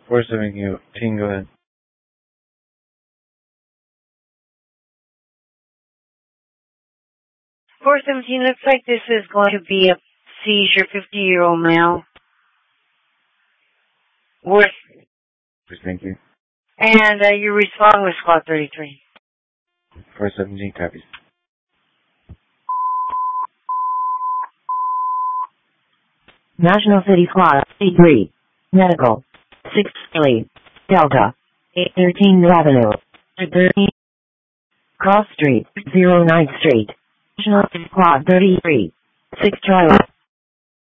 417, go ahead. 417, looks like this is going to be a seizure, 50-year-old male. Worth. Thank you. And you respond with squad 33. 417 copies. National City Squad, C3. Medical. 6 Philly. Delta. 813 New Avenue. 13. Cross Street, 09th Street. National City Squad 33. 6 Charlie.